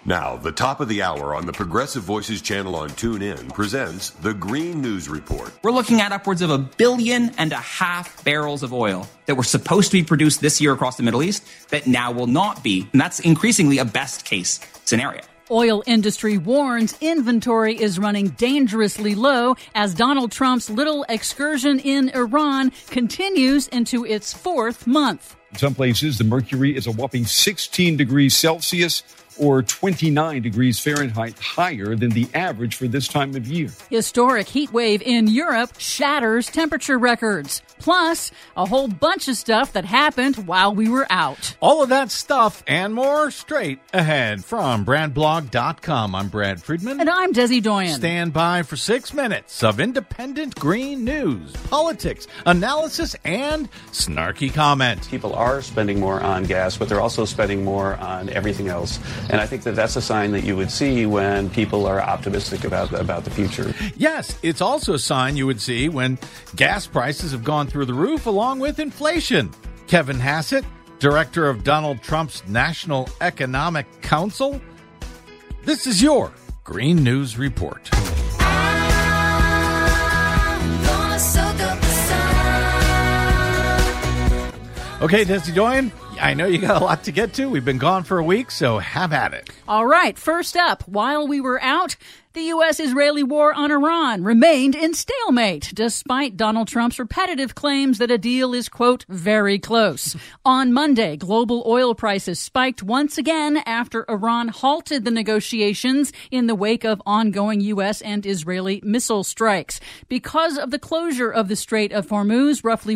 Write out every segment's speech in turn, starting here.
Now, the top of the hour on the Progressive Voices channel on TuneIn presents the Green News Report. We're looking at upwards of 1.5 billion barrels of oil that were supposed to be produced this year across the Middle East that now will not be. And that's increasingly a best case scenario. Oil industry warns inventory is running dangerously low as Donald Trump's little excursion in Iran continues into its fourth month. In some places, the mercury is a whopping 16 degrees Celsius or 29 degrees Fahrenheit higher than the average for this time of year. Historic heat wave in Europe shatters temperature records. Plus, a whole bunch of stuff that happened while we were out. All of that stuff and more straight ahead from BradBlog.com. I'm Brad Friedman. And I'm Desi Doyen. Stand by for 6 minutes of independent green news, politics, analysis, and snarky comment. People are spending more on gas, but they're also spending more on everything else. And I think that that's a sign that you would see when people are optimistic about the future. Yes, it's also a sign you would see when gas prices have gone through the roof along with inflation. Kevin Hassett, director of Donald Trump's National Economic Council. This is your Green News Report. Okay, Desi Doyen, I know you got a lot to get to. We've been gone for a week, so have at it. All right, first up, while we were out, the U.S.-Israeli war on Iran remained in stalemate, despite Donald Trump's repetitive claims that a deal is, quote, very close. On Monday, global oil prices spiked once again after Iran halted the negotiations in the wake of ongoing U.S. and Israeli missile strikes. Because of the closure of the Strait of Hormuz, roughly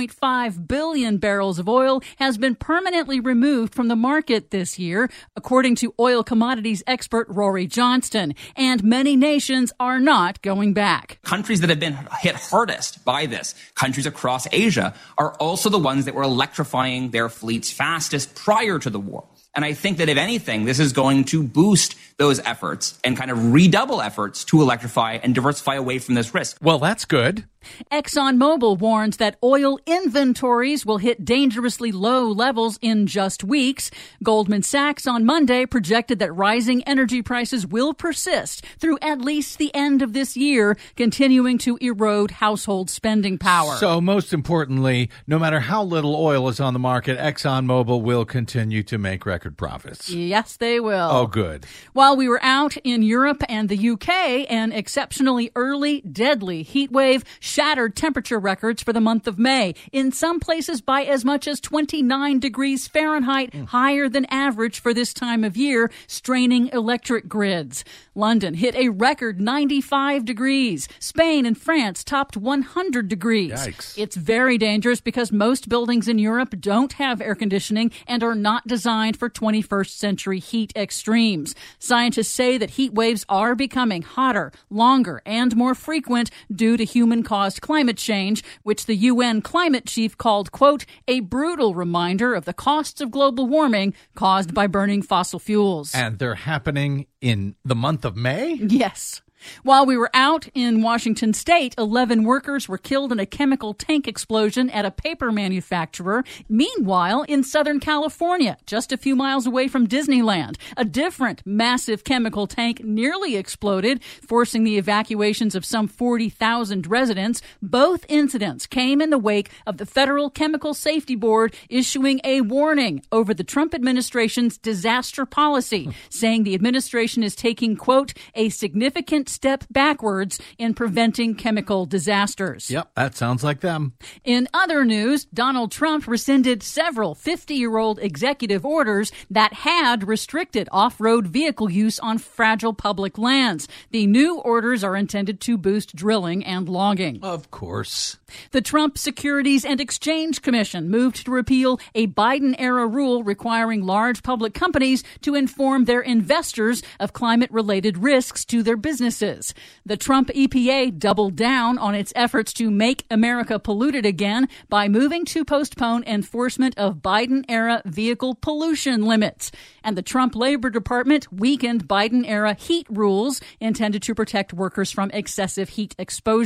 1.5 billion barrels of oil has been permanently removed from the market this year, according to oil commodities expert Rory Johnston. And many nations are not going back. Countries that have been hit hardest by this, countries across Asia, are also the ones that were electrifying their fleets fastest prior to the war. And I think that if anything, this is going to boost those efforts and kind of redouble efforts to electrify and diversify away from this risk. Well, that's good. ExxonMobil warns that oil inventories will hit dangerously low levels in just weeks. Goldman Sachs on Monday projected that rising energy prices will persist through at least the end of this year, continuing to erode household spending power. So most importantly, no matter how little oil is on the market, ExxonMobil will continue to make record profits. Yes, they will. Oh, good. While we were out in Europe and the UK, an exceptionally early, deadly heat wave shattered temperature records for the month of May, in some places by as much as 29 degrees Fahrenheit, higher than average for this time of year, straining electric grids. London hit a record 95 degrees. Spain and France topped 100 degrees. Yikes. It's very dangerous because most buildings in Europe don't have air conditioning and are not designed for 21st century heat extremes. Scientists say that heat waves are becoming hotter, longer, and more frequent due to human-caused climate change, which the UN climate chief called, quote, a brutal reminder of the costs of global warming caused by burning fossil fuels. And they're happening in the month of May? Yes. While we were out in Washington state, 11 workers were killed in a chemical tank explosion at a paper manufacturer. Meanwhile, in Southern California, just a few miles away from Disneyland, a different massive chemical tank nearly exploded, forcing the evacuations of some 40,000 residents. Both incidents came in the wake of the Federal Chemical Safety Board issuing a warning over the Trump administration's disaster policy, saying the administration is taking, quote, a significant step backwards in preventing chemical disasters. Yep, that sounds like them. In other news, Donald Trump rescinded several 50-year-old executive orders that had restricted off-road vehicle use on fragile public lands. The new orders are intended to boost drilling and logging. Of course. The Trump Securities and Exchange Commission moved to repeal a Biden-era rule requiring large public companies to inform their investors of climate-related risks to their businesses. The Trump EPA doubled down on its efforts to make America polluted again by moving to postpone enforcement of Biden-era vehicle pollution limits. And the Trump Labor Department weakened Biden-era heat rules intended to protect workers from excessive heat exposure.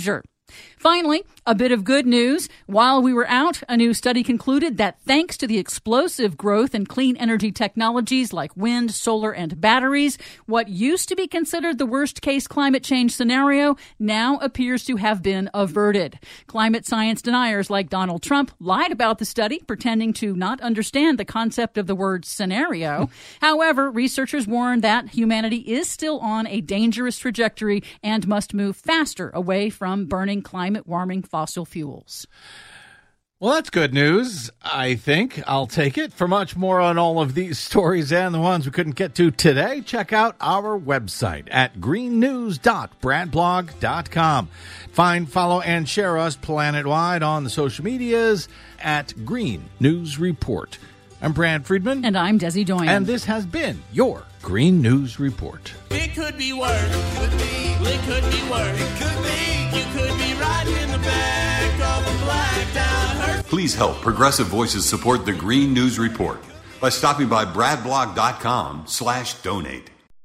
Finally, a bit of good news. While we were out, a new study concluded that thanks to the explosive growth in clean energy technologies like wind, solar, and batteries, what used to be considered the worst-case climate change scenario now appears to have been averted. Climate science deniers like Donald Trump lied about the study, pretending to not understand the concept of the word scenario. However, researchers warn that humanity is still on a dangerous trajectory and must move faster away from burning climate-warming fossil fuels. Well, that's good news, I think. I'll take it. For much more on all of these stories and the ones we couldn't get to today, check out our website at greennews.bradblog.com. Find, follow, and share us planet-wide on the social medias at Green News Report. I'm Brad Friedman. And I'm Desi Doyen. And this has been your Green News Report. It could be worse. It could be. It could be worse. It could be. You could be riding in the back of a blacked out hearse. Please help Progressive Voices support the Green News Report by stopping by bradblog.com/donate.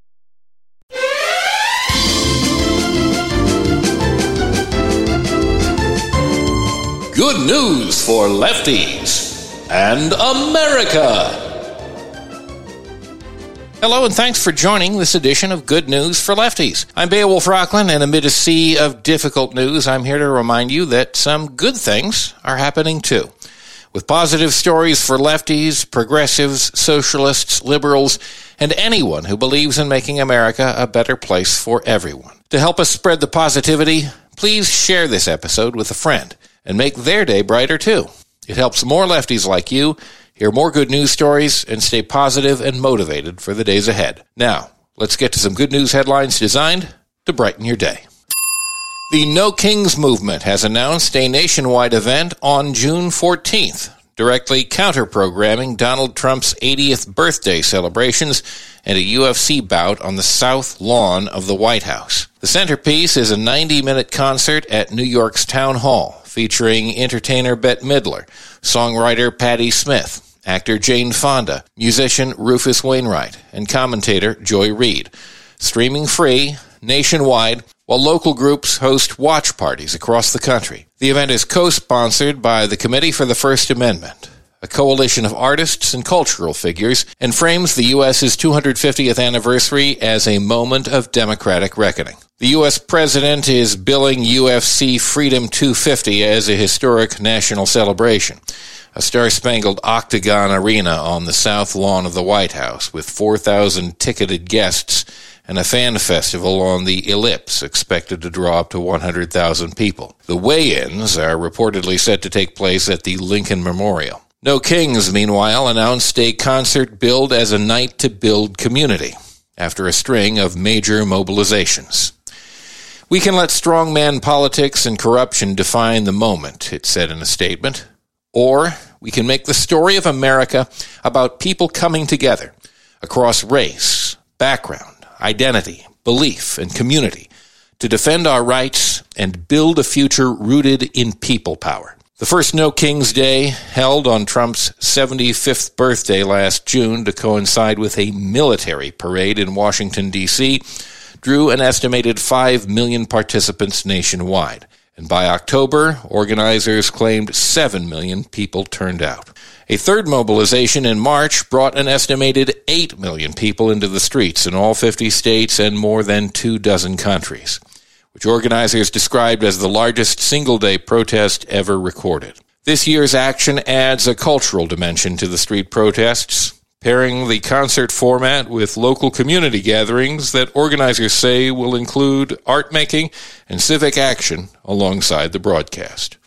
Good news for lefties and America. Hello and thanks for joining this edition of Good News for Lefties. I'm Beowulf Rockland, and amid a sea of difficult news, I'm here to remind you that some good things are happening too. With positive stories for lefties, progressives, socialists, liberals, and anyone who believes in making America a better place for everyone. To help us spread the positivity, please share this episode with a friend and make their day brighter too. It helps more lefties like you hear more good news stories and stay positive and motivated for the days ahead. Now, let's get to some good news headlines designed to brighten your day. The No Kings movement has announced a nationwide event on June 14th, directly counter-programming Donald Trump's 80th birthday celebrations and a UFC bout on the south lawn of the White House. The centerpiece is a 90-minute concert at New York's Town Hall, featuring entertainer Bette Midler, songwriter Patti Smith, actor Jane Fonda, musician Rufus Wainwright, and commentator Joy Reid. Streaming free, nationwide, while local groups host watch parties across the country. The event is co-sponsored by the Committee for the First Amendment, a coalition of artists and cultural figures, and frames the U.S.'s 250th anniversary as a moment of democratic reckoning. The U.S. president is billing UFC Freedom 250 as a historic national celebration, a star-spangled octagon arena on the south lawn of the White House with 4,000 ticketed guests and a fan festival on the Ellipse expected to draw up to 100,000 people. The weigh-ins are reportedly set to take place at the Lincoln Memorial. No Kings, meanwhile, announced a concert billed as a night to build community after a string of major mobilizations. We can let strongman politics and corruption define the moment, it said in a statement. Or we can make the story of America about people coming together across race, background, identity, belief, and community to defend our rights and build a future rooted in people power. The first No Kings Day, held on Trump's 75th birthday last June to coincide with a military parade in Washington, D.C., drew an estimated 5 million participants nationwide. And by October, organizers claimed 7 million people turned out. A third mobilization in March brought an estimated 8 million people into the streets in all 50 states and more than 24 countries, which organizers described as the largest single-day protest ever recorded. This year's action adds a cultural dimension to the street protests, pairing the concert format with local community gatherings that organizers say will include art making and civic action alongside the broadcast.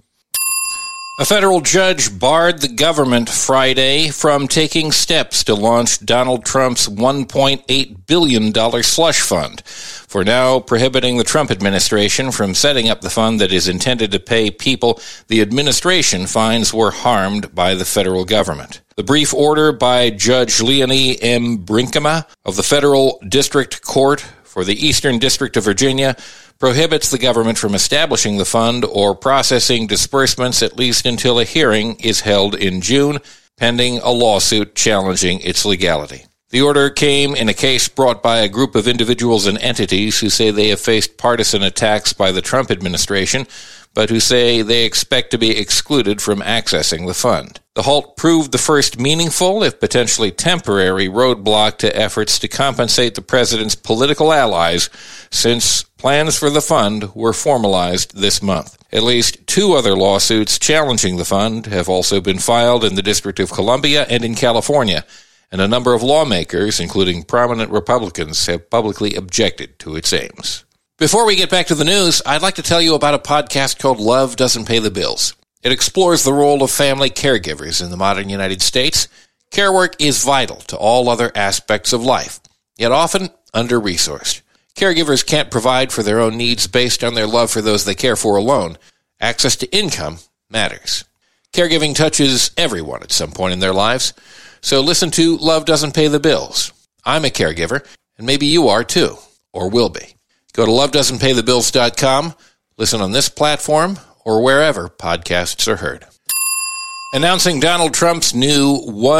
A federal judge barred the government Friday from taking steps to launch Donald Trump's $1.8 billion slush fund, for now prohibiting the Trump administration from setting up the fund that is intended to pay people the administration finds were harmed by the federal government. The brief order by Judge Leonie M. Brinkema of the Federal District Court for the Eastern District of Virginia prohibits the government from establishing the fund or processing disbursements at least until a hearing is held in June, pending a lawsuit challenging its legality. The order came in a case brought by a group of individuals and entities who say they have faced partisan attacks by the Trump administration, but who say they expect to be excluded from accessing the fund. The halt proved the first meaningful, if potentially temporary, roadblock to efforts to compensate the president's political allies since plans for the fund were formalized this month. At least 2 other lawsuits challenging the fund have also been filed in the District of Columbia and in California, and a number of lawmakers, including prominent Republicans, have publicly objected to its aims. Before we get back to the news, I'd like to tell you about a podcast called Love Doesn't Pay the Bills. It explores the role of family caregivers in the modern United States. Care work is vital to all other aspects of life, yet often under-resourced. Caregivers can't provide for their own needs based on their love for those they care for alone. Access to income matters. Caregiving touches everyone at some point in their lives, so listen to Love Doesn't Pay the Bills. I'm a caregiver, and maybe you are too, or will be. Go to lovedoesn'tpaythebills.com, listen on this platform, or wherever podcasts are heard. Announcing Donald Trump's new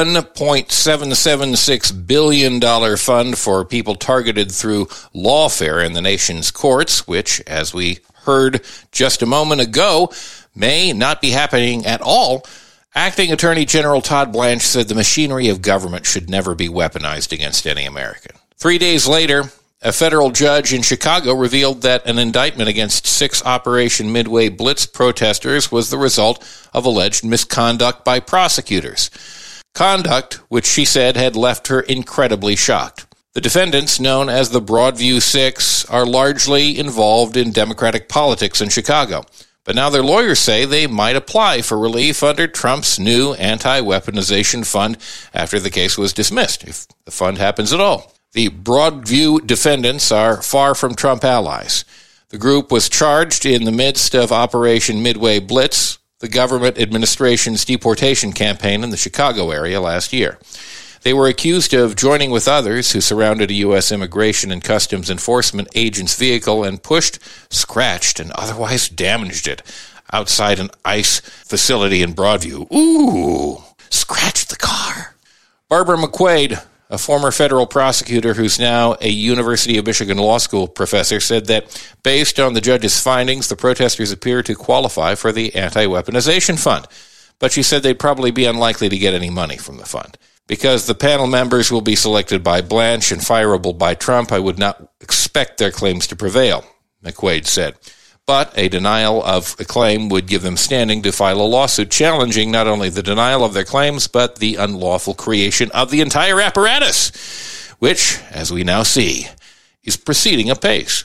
$1.776 billion fund for people targeted through lawfare in the nation's courts, which, as we heard just a moment ago, may not be happening at all, Acting Attorney General Todd Blanche said the machinery of government should never be weaponized against any American. 3 days later, a federal judge in Chicago revealed that an indictment against 6 Operation Midway Blitz protesters was the result of alleged misconduct by prosecutors. Conduct which she said had left her incredibly shocked. The defendants, known as the Broadview Six, are largely involved in Democratic politics in Chicago. But now their lawyers say they might apply for relief under Trump's new anti-weaponization fund after the case was dismissed, if the fund happens at all. The Broadview defendants are far from Trump allies. The group was charged in the midst of Operation Midway Blitz, the government administration's deportation campaign in the Chicago area last year. They were accused of joining with others who surrounded a U.S. Immigration and Customs Enforcement agent's vehicle and pushed, scratched, and otherwise damaged it outside an ICE facility in Broadview. Ooh, scratched the car. Barbara McQuaid, a former federal prosecutor who's now a University of Michigan Law School professor, said that based on the judge's findings, the protesters appear to qualify for the anti-weaponization fund. But she said they'd probably be unlikely to get any money from the fund. Because the panel members will be selected by Blanche and fireable by Trump, I would not expect their claims to prevail, McQuaid said. But a denial of a claim would give them standing to file a lawsuit challenging not only the denial of their claims, but the unlawful creation of the entire apparatus, which, as we now see, is proceeding apace.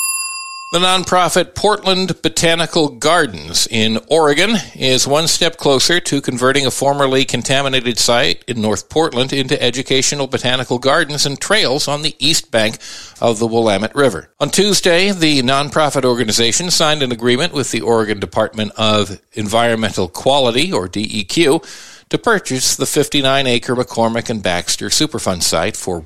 The nonprofit Portland Botanical Gardens in Oregon is one step closer to converting a formerly contaminated site in North Portland into educational botanical gardens and trails on the east bank of the Willamette River. On Tuesday, the nonprofit organization signed an agreement with the Oregon Department of Environmental Quality, or DEQ, to purchase the 59-acre McCormick and Baxter Superfund site for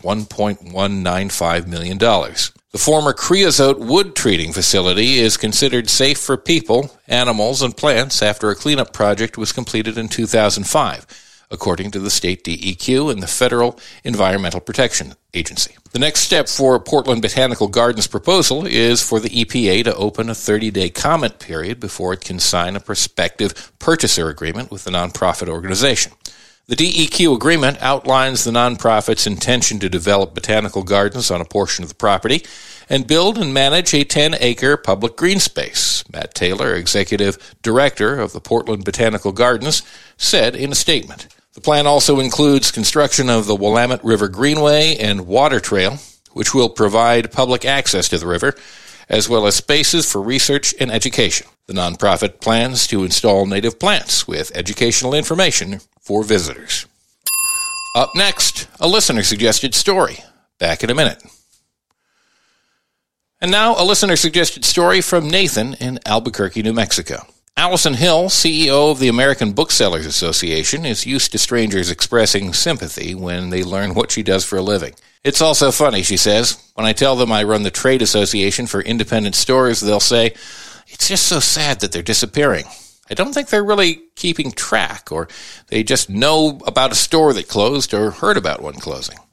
$1.195 million. The former creosote wood treating facility is considered safe for people, animals, and plants after a cleanup project was completed in 2005, according to the state DEQ and the Federal Environmental Protection Agency. The next step for Portland Botanical Gardens' proposal is for the EPA to open a 30-day comment period before it can sign a prospective purchaser agreement with the nonprofit organization. The DEQ agreement outlines the nonprofit's intention to develop botanical gardens on a portion of the property and build and manage a 10-acre public green space, Matt Taylor, executive director of the Portland Botanical Gardens, said in a statement. The plan also includes construction of the Willamette River Greenway and Water Trail, which will provide public access to the river, as well as spaces for research and education. The nonprofit plans to install native plants with educational information for visitors. Up next, a listener-suggested story. Back in a minute. And now, a listener-suggested story from Nathan in Albuquerque, New Mexico. Allison Hill, CEO of the American Booksellers Association, is used to strangers expressing sympathy when they learn what she does for a living. It's also funny, she says. When I tell them I run the Trade Association for Independent Stores, they'll say, "It's just so sad that they're disappearing. I don't think they're really keeping track, or they just know about a store that closed or heard about one closing."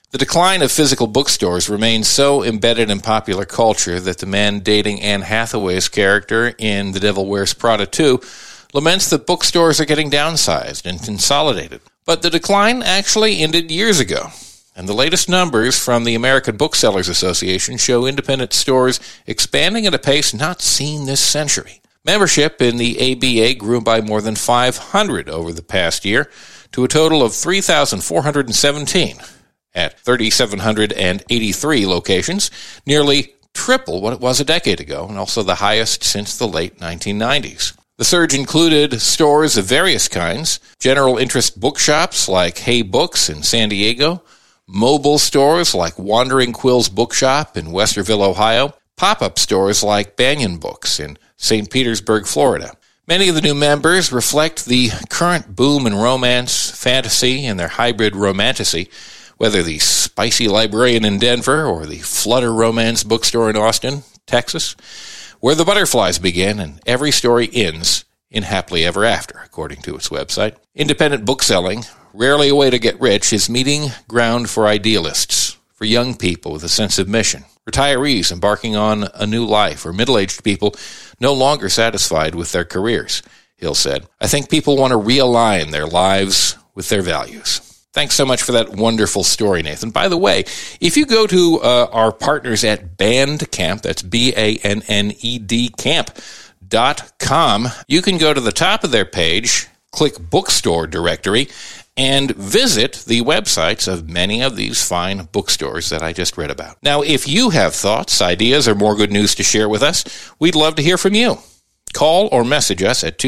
The decline of physical bookstores remains so embedded in popular culture that the man dating Anne Hathaway's character in The Devil Wears Prada 2 laments that bookstores are getting downsized and consolidated. But the decline actually ended years ago, and the latest numbers from the American Booksellers Association show independent stores expanding at a pace not seen this century. Membership in the ABA grew by more than 500 over the past year to a total of 3,417 at 3,783 locations, nearly triple what it was a decade ago, and also the highest since the late 1990s. The surge included stores of various kinds, general interest bookshops like Hay Books in San Diego, mobile stores like Wandering Quills Bookshop in Westerville, Ohio, pop-up stores like Banyan Books in St. Petersburg, Florida. Many of the new members reflect the current boom in romance, fantasy, and their hybrid romantasy, whether the Spicy Librarian in Denver or the Flutter Romance Bookstore in Austin, Texas, where the butterflies begin and every story ends in happily ever after, according to its website. Independent bookselling, rarely a way to get rich, is meeting ground for idealists, for young people with a sense of mission, retirees embarking on a new life, or middle-aged people no longer satisfied with their careers, Hill said. I think people want to realign their lives with their values. Thanks so much for that wonderful story, Nathan. By the way, if you go to our partners at Bandcamp, that's BANNED camp.com, you can go to the top of their page, click Bookstore Directory, and visit the websites of many of these fine bookstores that I just read about. Now, if you have thoughts, ideas, or more good news to share with us, we'd love to hear from you. Call or message us at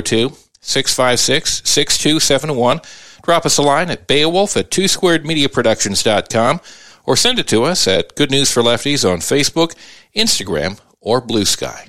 202-656-6271. Drop us a line at Beowulf at twosquaredmediaproductions.com, or send it to us at Good News for Lefties on Facebook, Instagram, or Blue Sky.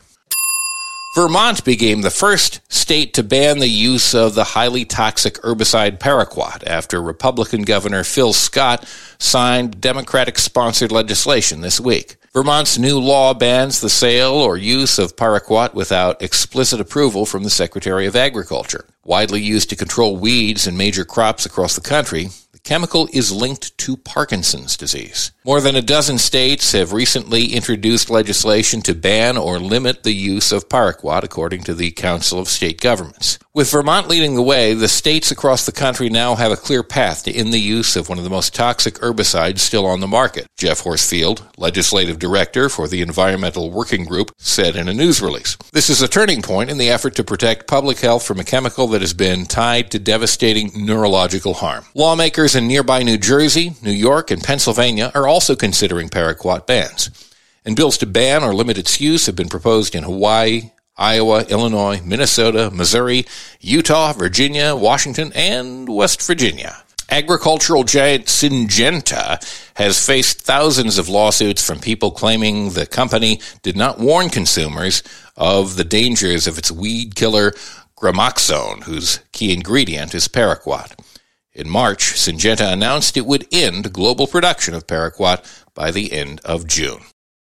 Vermont became the first state to ban the use of the highly toxic herbicide paraquat after Republican Governor Phil Scott signed Democratic-sponsored legislation this week. Vermont's new law bans the sale or use of paraquat without explicit approval from the Secretary of Agriculture. Widely used to control weeds in major crops across the country, the chemical is linked to Parkinson's disease. More than a dozen states have recently introduced legislation to ban or limit the use of paraquat, according to the Council of State Governments. With Vermont leading the way, the states across the country now have a clear path to end the use of one of the most toxic herbicides still on the market. Jeff Horsfield, legislative director for the Environmental Working Group, said in a news release. This is a turning point in the effort to protect public health from a chemical that has been tied to devastating neurological harm. Lawmakers in nearby New Jersey, New York, and Pennsylvania are also considering paraquat bans. And bills to ban or limit its use have been proposed in Hawaii, Iowa, Illinois, Minnesota, Missouri, Utah, Virginia, Washington, and West Virginia. Agricultural giant Syngenta has faced thousands of lawsuits from people claiming the company did not warn consumers of the dangers of its weed killer Gramoxone, whose key ingredient is paraquat. In March, Syngenta announced it would end global production of paraquat by the end of June.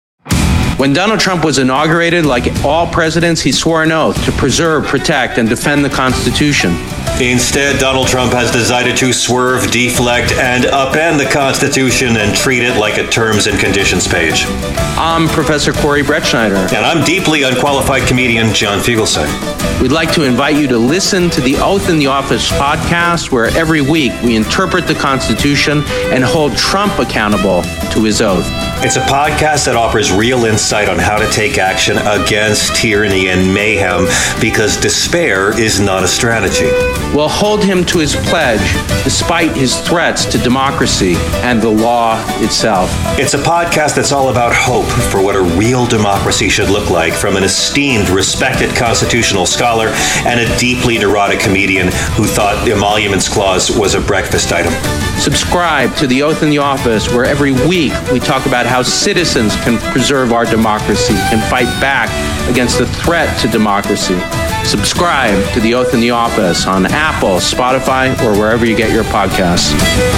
When Donald Trump was inaugurated, like all presidents, he swore an oath to preserve, protect, and defend the Constitution. Instead, Donald Trump has decided to swerve, deflect, and upend the Constitution and treat it like a terms and conditions page. I'm Professor Corey Brettschneider. And I'm deeply unqualified comedian John Fugelsang. We'd like to invite you to listen to the Oath in the Office podcast, where every week we interpret the Constitution and hold Trump accountable to his oath. It's a podcast that offers real insight on how to take action against tyranny and mayhem, because despair is not a strategy. We'll hold him to his pledge, despite his threats to democracy and the law itself. It's a podcast that's all about hope for what a real democracy should look like, from an esteemed, respected constitutional scholar and a deeply neurotic comedian who thought the Emoluments Clause was a breakfast item. Subscribe to The Oath in the Office, where every week we talk about how citizens can preserve our democracy and fight back against the threat to democracy. Subscribe to The Oath in the Office on Apple, Spotify, or wherever you get your podcasts.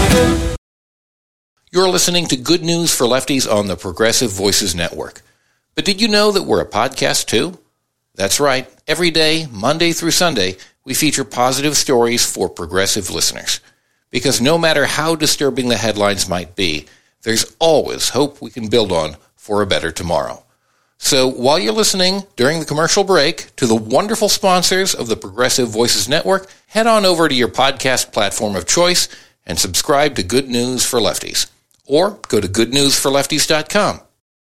You're listening to Good News for Lefties on the Progressive Voices Network. But did you know that we're a podcast too? That's right. Every day, Monday through Sunday, we feature positive stories for progressive listeners. Because no matter how disturbing the headlines might be, there's always hope we can build on for a better tomorrow. So while you're listening during the commercial break to the wonderful sponsors of the Progressive Voices Network, head on over to your podcast platform of choice and subscribe to Good News for Lefties. Or go to goodnewsforlefties.com.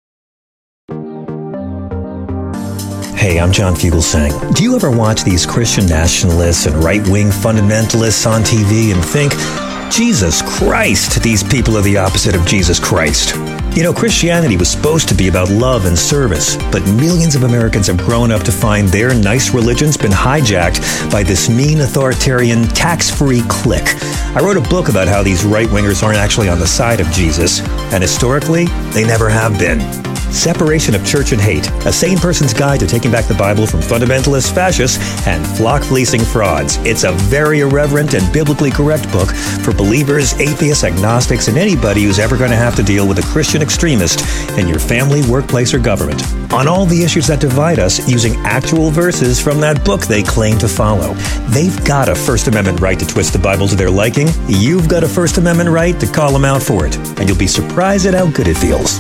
Hey, I'm John Fugelsang. Do you ever watch these Christian nationalists and right-wing fundamentalists on TV and think, Jesus Christ, these people are the opposite of Jesus Christ? You know, Christianity was supposed to be about love and service, but millions of Americans have grown up to find their nice religion's been hijacked by this mean authoritarian tax-free clique. I wrote a book about how these right-wingers aren't actually on the side of Jesus, and historically, they never have been. Separation of Church and Hate, a sane person's guide to taking back the Bible from fundamentalist fascists and flock-fleecing frauds. It's a very irreverent and biblically correct book for believers, atheists, agnostics, and anybody who's ever going to have to deal with a Christian extremist in your family, workplace, or government. On all the issues that divide us, using actual verses from that book they claim to follow. They've got a First Amendment right to twist the Bible to their liking. You've got a First Amendment right to call them out for it. And you'll be surprised at how good it feels.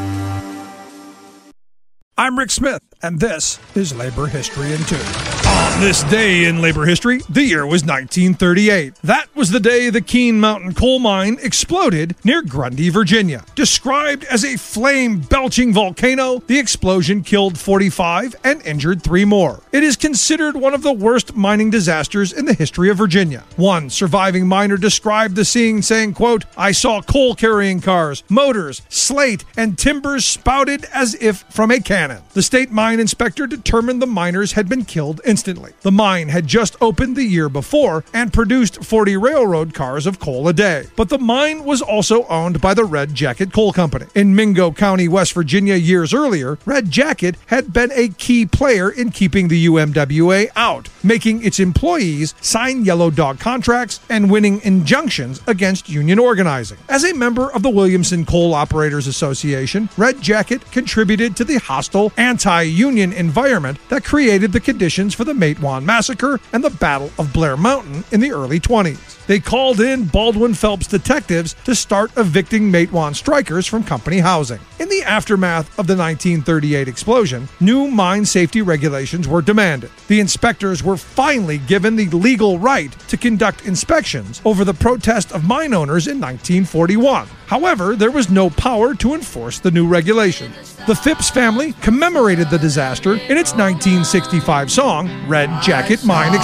I'm Rick Smith, and this is Labor History in 2. On this day in labor history, the year was 1938. That was the day the Keene Mountain coal mine exploded near Grundy, Virginia. Described as a flame-belching volcano, the explosion killed 45 and injured 3 more. It is considered one of the worst mining disasters in the history of Virginia. One surviving miner described the scene saying, quote, "I saw coal-carrying cars, motors, slate, and timbers spouted as if from a cannon." The state mine inspector determined the miners had been killed instantly. The mine had just opened the year before and produced 40 railroad cars of coal a day. But the mine was also owned by the Red Jacket Coal Company. In Mingo County, West Virginia, years earlier, Red Jacket had been a key player in keeping the UMWA out, making its employees sign yellow dog contracts and winning injunctions against union organizing. As a member of the Williamson Coal Operators Association, Red Jacket contributed to the hostile anti-union environment that created the conditions for the Matewan Massacre and the Battle of Blair Mountain in the early 20s. They called in Baldwin Phelps detectives to start evicting Matewan strikers from company housing. In the aftermath of the 1938 explosion, new mine safety regulations were demanded. The inspectors were finally given the legal right to conduct inspections over the protest of mine owners in 1941. However, there was no power to enforce the new regulations. The Phipps family commemorated the disaster in its 1965 song, Red Jacket Mine